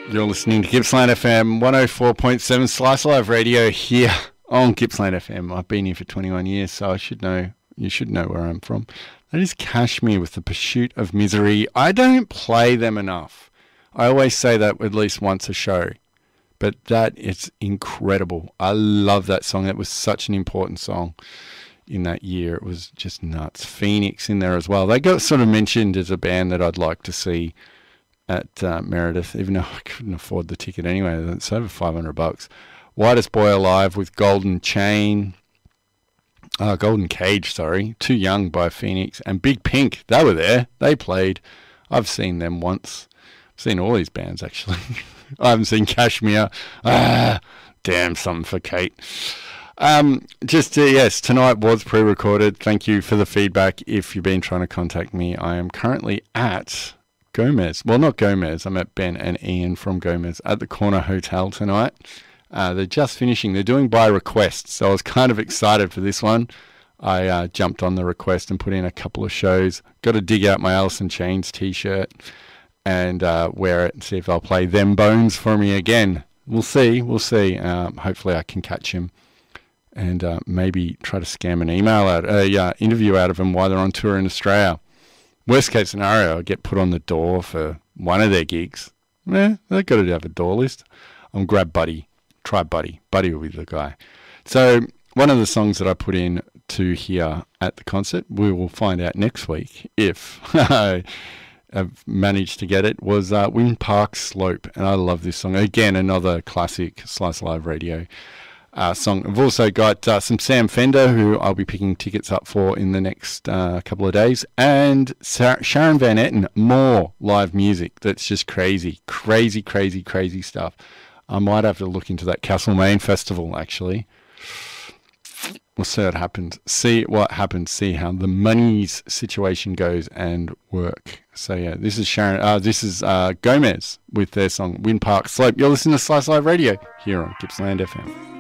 You're listening to Gippsland FM 104.7 Slice Live Radio here on Gippsland FM. I've been here for 21 years, so I should know. You should know where I'm from. That is Kashmir with The Pursuit of Misery. I don't play them enough. I always say that at least once a show, but that is incredible. I love that song. That was such an important song in that year. It was just nuts. Phoenix in there as well. They got sort of mentioned as a band that I'd like to see at Meredith, even though I couldn't afford the ticket anyway. It's over $500. Whitest Boy Alive with Golden Chain. Golden Cage, sorry. Too Young by Phoenix. And Big Pink, they were there. They played. I've seen them once. I've seen all these bands, actually. I haven't seen Kashmir. Damn, something for Kate. Yes, tonight was pre-recorded. Thank you for the feedback. If you've been trying to contact me, I am currently at Gomez. Well, not Gomez. I'm at Ben and Ian from Gomez at the Corner Hotel tonight. They're just finishing. They're doing by request, so I was kind of excited for this one. I jumped on the request and put in a couple of shows. Got to dig out my Alice in Chains t-shirt and wear it and see if they'll play Them Bones for me again. We'll see. We'll see. Hopefully I can catch him and maybe try to scam an interview out of him while they're on tour in Australia. Worst case scenario, I'll get put on the door for one of their gigs. They've got to have a door list. I'll grab Buddy. Try Buddy. Buddy will be the guy. So one of the songs that I put in to hear at the concert, we will find out next week if I have managed to get it, was Wind Park Slope. And I love this song. Again, another classic Slice Live Radio song. I've also got some Sam Fender, who I'll be picking tickets up for in the next couple of days, and Sharon Van Etten. More live music that's just crazy stuff. I might have to look into that Castlemaine festival, actually. We'll see what happens. See how the money's situation goes and work. So yeah, this is Sharon. This is Gomez with their song Wind Park Slope. You're listening to Slice Live Radio here on Gippsland FM.